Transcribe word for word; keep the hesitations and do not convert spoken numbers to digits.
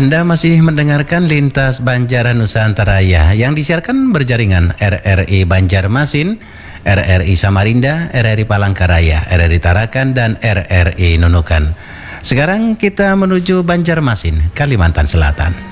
Anda masih mendengarkan Lintas Banjar Nusantara yang disiarkan berjaringan R R I Banjarmasin, R R I Samarinda, R R I Palangkaraya, R R I Tarakan, dan R R I Nunukan. Sekarang kita menuju Banjarmasin, Kalimantan Selatan.